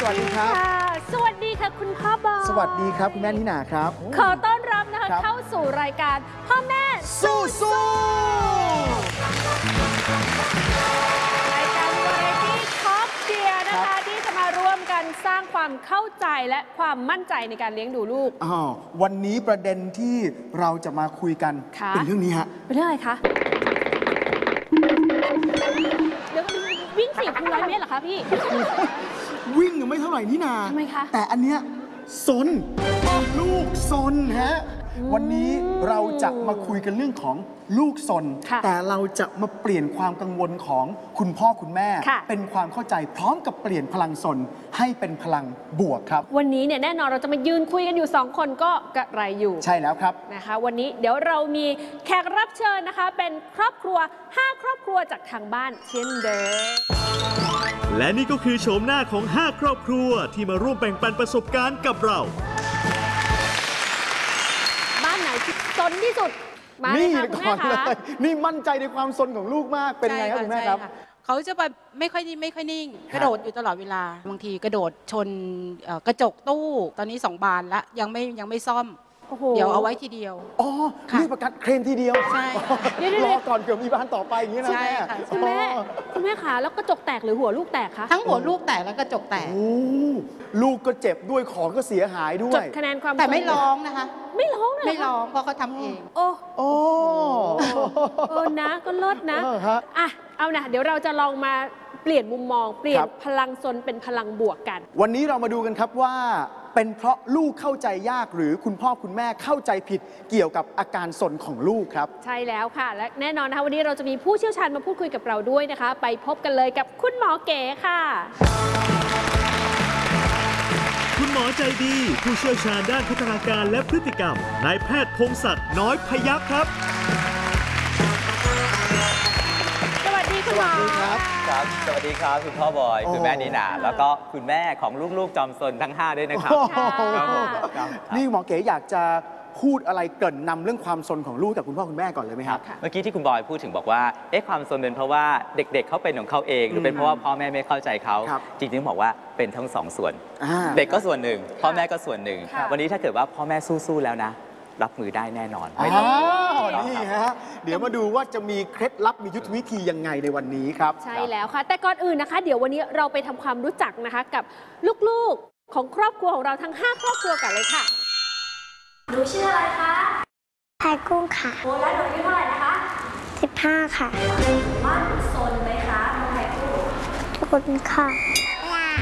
วัสดีครับสวัสดีค่ะคุณพ่อบอยสวัสดีครับคุณแม่นิน่าครับขอต้อนรับนะคะเข้าสู่รายการพ่อแม่สู้รายการวาไรตี้ท็อปเชียร์นะคะที่จะมาร่วมกันสร้างความเข้าใจและความมั่นใจในการเลี้ยงดูลูกวันนี้ประเด็นที่เราจะมาคุยกันเป็นเรื่องนี้ฮะเป็นเรื่องอะไรคะเดี๋ยววิ่ง400 เมตรเหรอคะพี่วิ่งไม่เท่าไหร่นี่นาทำไมคะแต่อันเนี้ยซนลูกซนฮะวันนี้เราจะมาคุยกันเรื่องของลูกซนแต่เราจะมาเปลี่ยนความกังวลของคุณพ่อคุณแม่เป็นความเข้าใจพร้อมกับเปลี่ยนพลังซนให้เป็นพลังบวกครับวันนี้เนี่ยแน่นอนเราจะมายืนคุยกันอยู่2 คนก็กระไรอยู่ใช่แล้วครับนะคะวันนี้เดี๋ยวเรามีแขกรับเชิญนะคะเป็นครอบครัว5 ครอบครัวจากทางบ้านเช่นเดิมและนี่ก็คือโฉมหน้าของ5 ครอบครัวที่มาร่วมแบ่งปันประสบการณ์กับเราบ้านไหนที่ซนที่สุดมานี่ก่อนเลยนี่มั่นใจในความซนของลูกมากเป็นไงครับคุณแม่ครับเขาจะแบบไม่ค่อยนิ่งกระโดดอยู่ตลอดเวลาบางทีกระโดดชนกระจกตู้ตอนนี้2 บานแล้วยังไม่ซ่อมเดี๋ยวเอาไว้ทีเดียวรีบประกันเคลมทีเดียวใช่รอก่อนเกือบมีบ้านต่อไปอย่างนี้นะใช่ค่ะคุณแม่ขาแล้วกระจกแตกหรือหัวลูกแตกคะทั้งหัวลูกแตกและกระจกแตกลูกก็เจ็บด้วยของก็เสียหายด้วยจดคะแนนความแต่ไม่ร้องนะคะไม่ร้องเลยไม่ร้องเพราะเขาทำเองโอ้นะก็เลิศนะเอานะเดี๋ยวเราจะลองมาเปลี่ยนมุมมองเปลี่ยนพลังซนเป็นพลังบวกกันวันนี้เรามาดูกันครับว่าเป็นเพราะลูกเข้าใจยากหรือคุณพ่อคุณแม่เข้าใจผิดเกี่ยวกับอาการซนของลูกครับใช่แล้วค่ะและแน่นอนนะคะวันนี้เราจะมีผู้เชี่ยวชาญมาพูดคุยกับเราด้วยนะคะไปพบกันเลยกับคุณหมอเก๋ค่ะคุณหมอใจดีผู้เชี่ยวชาญด้านพัฒนาการและพฤติกรรมนายแพทย์พงศักดิ์น้อยพยัคฆ์ครับสวัสดีคุณหมอครับสวัสดีครับคุณพ่อบอยคุณแม่นิน่าแล้วก็คุณแม่ของลูกๆจอมซนทั้ง5ด้วยนะครับนี่หมอเก๋อยากจะพูดอะไรเกริ่นนำเรื่องความซนของลูกกับคุณพ่อคุณแม่ก่อนเลยไหมครับเมื่อกี้ที่คุณบอยพูดถึงบอกว่าความซนเป็นเพราะว่าเด็กๆเขาเป็นของเขาเองหรือเป็นเพราะว่าพ่อแม่ไม่เข้าใจเขาจริงๆบอกว่าเป็นทั้ง2 ส่วนเด็กก็ส่วนหนึ่งพ่อแม่ก็ส่วนหนึ่งวันนี้ถ้าเกิดว่าพ่อแม่สู้ๆแล้วนะรับมือได้แน่นอนนี่ฮะเดี๋ยวมาดูว่าจะมีเคล็ดลับมียุทธวิธียังไงในวันนี้ครับใช่แล้วค่ะแต่ก่อนอื่นนะคะเดี๋ยววันนี้เราไปทำความรู้จักนะคะกับลูกๆของครอบครัวของเราทั้ง5 ครอบครัวกันเลยค่ะหนูชื่ออะไรคะไข่กุ้งค่ะแล้วหนูอายุเท่าไหร่นะคะ 15 ค่ะบ้านโซนไหมคะน้องไข่กุ้งทุกคนค่ะ